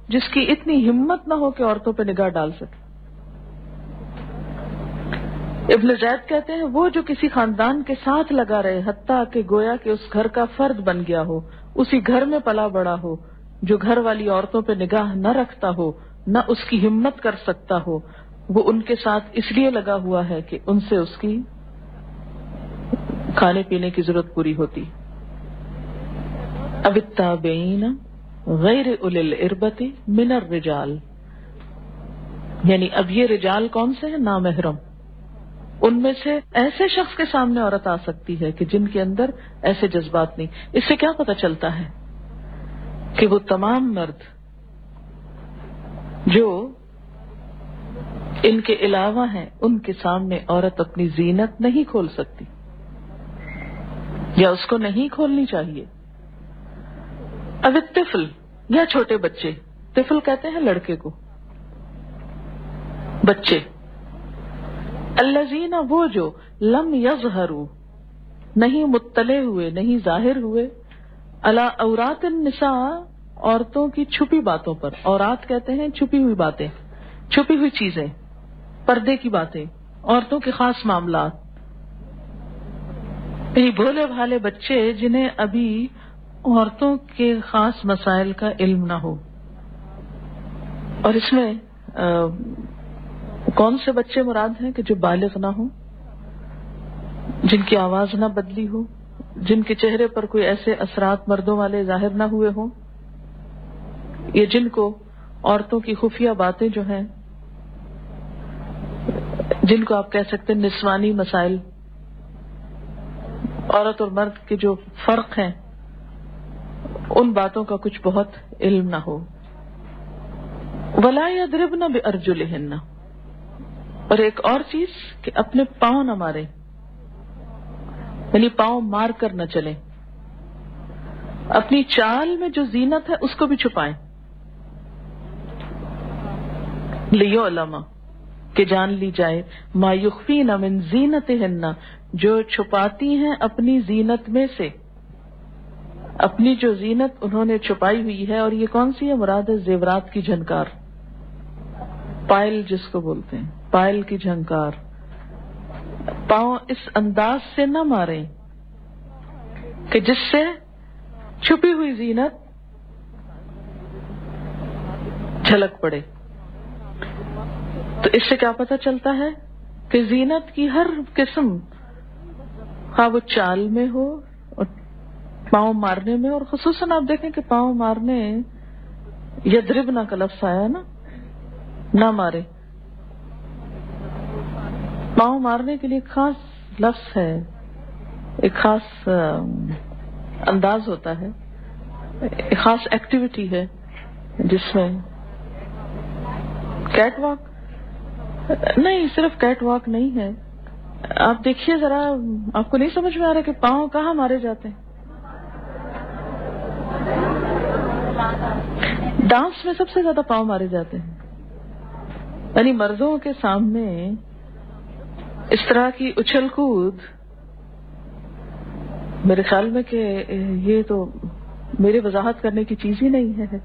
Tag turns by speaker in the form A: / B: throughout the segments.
A: جس کی اتنی ہمت نہ ہو کہ عورتوں پہ نگاہ ڈال سکے. ابن زید کہتے ہیں وہ جو کسی خاندان کے ساتھ لگا رہے حتیٰ کہ گویا کہ اس گھر کا فرد بن گیا ہو، اسی گھر میں پلا بڑا ہو، جو گھر والی عورتوں پہ نگاہ نہ رکھتا ہو، نہ اس کی ہمت کر سکتا ہو، وہ ان کے ساتھ اس لیے لگا ہوا ہے کہ ان سے اس کی کھانے پینے کی ضرورت پوری ہوتی. اب التابعین غیر اولی الاربۃ من الرجال، یعنی اب یہ رجال کون سے ہیں؟ نامحرم. ان میں سے ایسے شخص کے سامنے عورت آ سکتی ہے کہ جن کے اندر ایسے جذبات نہیں. اس سے کیا پتہ چلتا ہے کہ وہ تمام مرد جو ان کے علاوہ ہیں ان کے سامنے عورت اپنی زینت نہیں کھول سکتی یا اس کو نہیں کھولنی چاہیے. اب الطفل یا چھوٹے بچے، طفل کہتے ہیں لڑکے کو، بچے. الذین وہ جو لم یظہروا نہیں مطلع ہوئے، نہیں ظاہر ہوئے، علی عورات النساء عورتوں کی چھپی باتوں پر. عورات کہتے ہیں چھپی ہوئی باتیں، چھپی ہوئی چیزیں، پردے کی باتیں، عورتوں کے خاص معاملات. یہ بھولے بھالے بچے جنہیں ابھی عورتوں کے خاص مسائل کا علم نہ ہو. اور اس میں کون سے بچے مراد ہیں کہ جو بالغ نہ ہوں، جن کی آواز نہ بدلی ہو، جن کے چہرے پر کوئی ایسے اثرات مردوں والے ظاہر نہ ہوئے ہوں، یہ جن کو عورتوں کی خفیہ باتیں جو ہیں، جن کو آپ کہہ سکتے ہیں نسوانی مسائل، عورت اور مرد کے جو فرق ہیں ان باتوں کا کچھ بہت علم نہ ہو. ولا یضربن بارجلہن، اور ایک اور چیز کہ اپنے پاؤں نہ مارے، یعنی پاؤں مار کر نہ چلیں. اپنی چال میں جو زینت ہے اس کو بھی چھپائیں. لیعلم کہ جان لی جائے، ما یخفین من زینتہن جو چھپاتی ہیں اپنی زینت میں سے، اپنی جو زینت انہوں نے چھپائی ہوئی ہے. اور یہ کون سی ہے؟ مراد ہے زیورات کی جھنکار، پائل جس کو بولتے ہیں، پائل کی جھنکار. پاؤں اس انداز سے نہ ماریں کہ جس سے چھپی ہوئی زینت جھلک پڑے. تو اس سے کیا پتہ چلتا ہے کہ زینت کی ہر قسم، ہاں وہ چال میں ہو اور پاؤں مارنے میں، اور خصوصاً آپ دیکھیں کہ پاؤں مارنے یضربنا کا لفظ آیا نا، نہ مارے. پاؤں مارنے کے لیے ایک خاص لفظ ہے، ایک خاص انداز ہوتا ہے، ایک خاص ایکٹیویٹی ہے جس میں کیٹ واک نہیں، صرف کیٹ واک نہیں ہے. آپ دیکھیے ذرا، آپ کو نہیں سمجھ میں آ رہا کہ پاؤں کہاں مارے جاتے ہیں؟ ڈانس میں سب سے زیادہ پاؤں مارے جاتے ہیں. یعنی مردوں کے سامنے اس طرح کی اچھل کود، میرے خیال میں کہ یہ تو میری وضاحت کرنے کی چیز ہی نہیں ہے.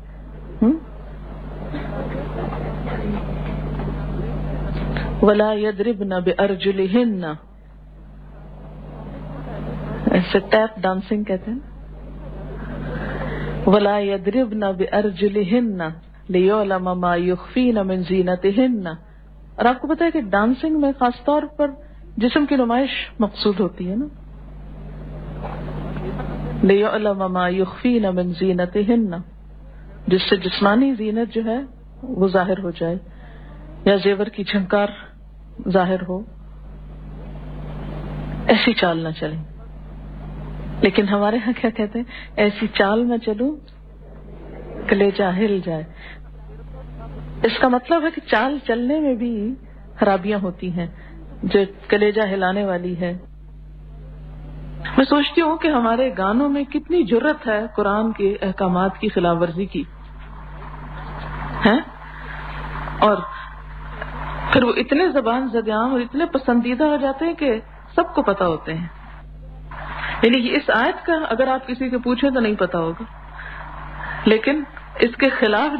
A: ولا یضربن بارجلہن، ایسے ٹیپ ڈانسنگ کہتے ہیں. ولا یضربن بارجلہن لیعلم ما یخفین من زینتہن. اور آپ کو پتا ہے کہ ڈانسنگ میں خاص طور پر جسم کی نمائش مقصود ہوتی ہے نا، لیعلم ما یخفین من زینتہن، جس سے جسمانی زینت جو ہے وہ ظاہر ہو جائے یا زیور کی جھنکار ظاہر ہو. ایسی چال نہ چلیں. لیکن ہمارے ہاں کیا کہتے ہیں؟ ایسی چال میں چلوں کلیجہ ہل جائے. اس کا مطلب ہے کہ چال چلنے میں بھی خرابیاں ہوتی ہیں جو کلیجہ ہلانے والی ہے. میں سوچتی ہوں کہ ہمارے گانوں میں کتنی جرت ہے قرآن کے احکامات کی خلاف ورزی کی ہے، اور پھر وہ اتنے زبان زدیان اور اتنے پسندیدہ ہو جاتے ہیں کہ سب کو پتہ ہوتے ہیں. یعنی اس آیت کا اگر آپ کسی کو پوچھیں تو نہیں پتا ہوگا، لیکن اس کے خلاف